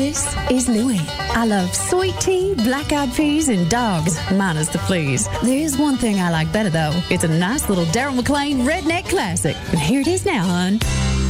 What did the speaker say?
This is Louie. I love sweet tea, black-eyed peas, and dogs, minus the fleas. There is one thing I like better, though. It's a nice little Daryl McLean Redneck Classic. And here it is now, hon.